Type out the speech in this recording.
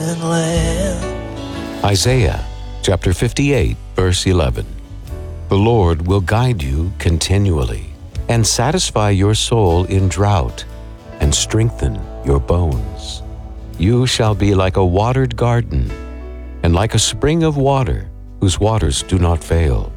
land. Isaiah chapter 58, verse 11. The Lord will guide you continually and satisfy your soul in drought and strengthen your bones. You shall be like a watered garden and like a spring of water whose waters do not fail.